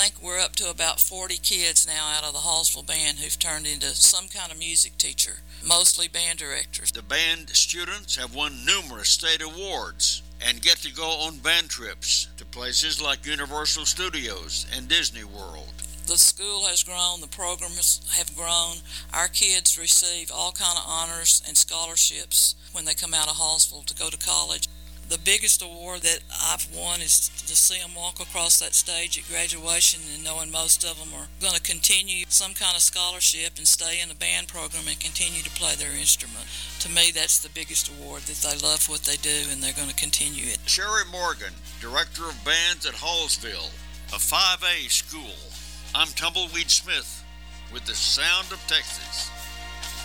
think we're up to about 40 kids now out of the Hallsville band who've turned into some kind of music teacher, mostly band directors. The band students have won numerous state awards and get to go on band trips to places like Universal Studios and Disney World. The school has grown, the programs have grown. Our kids receive all kind of honors and scholarships when they come out of Hallsville to go to college. The biggest award that I've won is to see them walk across that stage at graduation and knowing most of them are going to continue some kind of scholarship and stay in the band program and continue to play their instrument. To me, that's the biggest award, that they love what they do and they're going to continue it. Sherry Morgan, Director of Bands at Hallsville, a 5A school. I'm Tumbleweed Smith with the Sound of Texas.